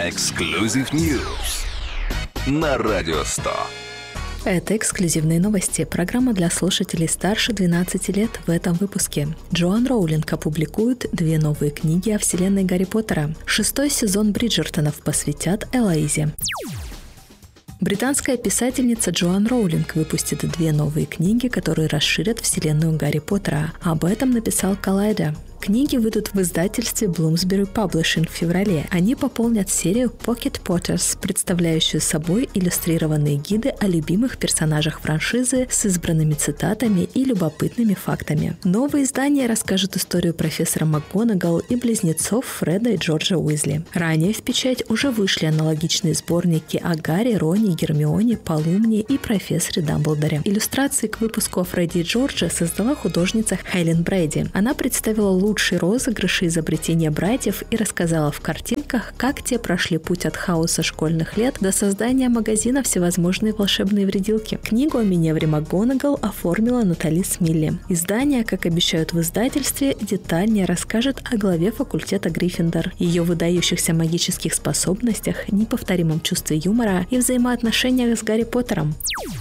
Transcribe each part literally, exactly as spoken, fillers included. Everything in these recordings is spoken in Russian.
Exclusive News на Радио сто. Это эксклюзивные новости. Программа для слушателей старше двенадцати лет в этом выпуске. Джоан Роулинг опубликует две новые книги о вселенной Гарри Поттера. Шестой сезон Бриджертонов посвятят Элоизе. Британская писательница Джоан Роулинг выпустит две новые книги, которые расширят вселенную Гарри Поттера. Об этом написал Collider. Книги выйдут в издательстве Bloomsbury Publishing в феврале. Они пополнят серию Pocket Potters, представляющую собой иллюстрированные гиды о любимых персонажах франшизы с избранными цитатами и любопытными фактами. Новое издание расскажет историю профессора МакГонагал и близнецов Фреда и Джорджа Уизли. Ранее в печать уже вышли аналогичные сборники о Гарри, Роне, Гермионе, Полумне и профессоре Дамблдоре. Иллюстрации к выпуску о Фредди и Джордже создала художница Хайлен Брейди. Она представила лучшие розыгрыши изобретения братьев и рассказала в картинках, как те прошли путь от хаоса школьных лет до создания магазина «Всевозможные волшебные вредилки». Книгу о Миневре МакГонагал оформила Натали Смилли. Издание, как обещают в издательстве, детальнее расскажет о главе факультета Гриффиндор, ее выдающихся магических способностях, неповторимом чувстве юмора и взаимоотношениях с Гарри Поттером.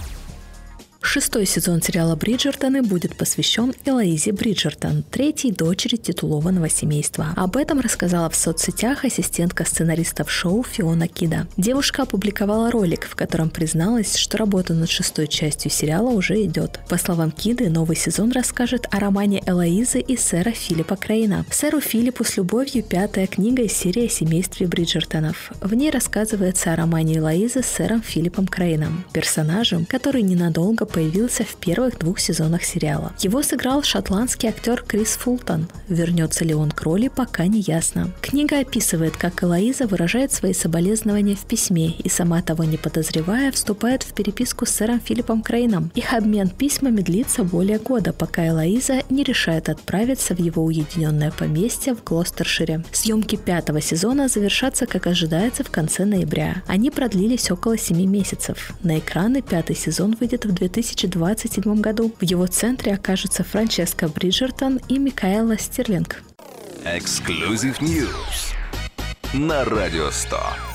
Шестой сезон сериала «Бриджертоны» будет посвящен Элоизе Бриджертон, третьей дочери титулованного семейства. Об этом рассказала в соцсетях ассистентка сценаристов шоу Фиона Кида. Девушка опубликовала ролик, в котором призналась, что работа над шестой частью сериала уже идет. По словам Киды, новый сезон расскажет о романе Элоизы и сэра Филиппа Крейна. Сэру Филиппу с любовью пятая книга из серии о семействе Бриджертонов. В ней рассказывается о романе Элоизы с сэром Филиппом Крейном, персонажем, который ненадолго появился в первых двух сезонах сериала. Его сыграл шотландский актер Крис Фултон. Вернется ли он к роли, пока не ясно. Книга описывает, как Элоиза выражает свои соболезнования в письме и, сама того не подозревая, вступает в переписку с сэром Филиппом Крейном. Их обмен письмами длится более года, пока Элоиза не решает отправиться в его уединенное поместье в Глостершире. Съемки пятого сезона завершатся, как ожидается, в конце ноября. Они продлились около семи месяцев. На экраны пятый сезон выйдет в две тысячи двадцать седьмом году. В его центре окажутся Франческа Бриджертон и Микаэла Стирлинг. Exclusive News на Радио сто.